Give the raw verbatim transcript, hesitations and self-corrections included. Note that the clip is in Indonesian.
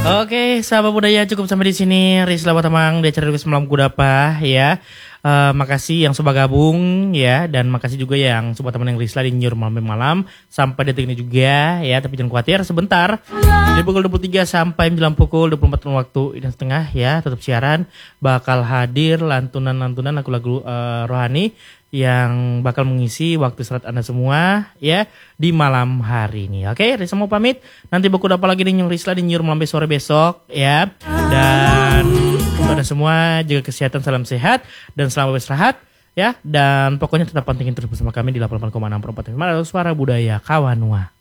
Oke, sahabat budaya cukup sampai di sini. Risla Batamang di acara Request Malam Kudapa ya. Uh, makasih yang sudah gabung ya, dan makasih juga yang sobat teman yang Risla di Nyur Malam Malam sampai detik ini juga ya. Tapi jangan khawatir, sebentar dari pukul dua puluh tiga sampai menjelang pukul dua puluh empat waktu dan setengah ya, tetap siaran bakal hadir lantunan-lantunan lagu-lagu uh, rohani yang bakal mengisi waktu istirahat Anda semua ya di malam hari ini. Oke, Risla mau pamit. Nanti buku dapat lagi nih Risla di Nyur Malam sore besok ya. Dan untuk Anda semua jaga kesehatan, salam sehat dan selamat beristirahat ya. Dan pokoknya tetap pantengin terus bersama kami di delapan puluh delapan koma enam Suara Budaya Kawanua.